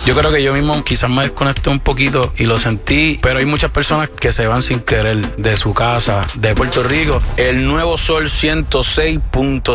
Yo creo que yo mismo quizás me desconecté un poquito y lo sentí, pero hay muchas personas que se van sin querer de su casa, de Puerto Rico. El Nuevo Sol 106.7.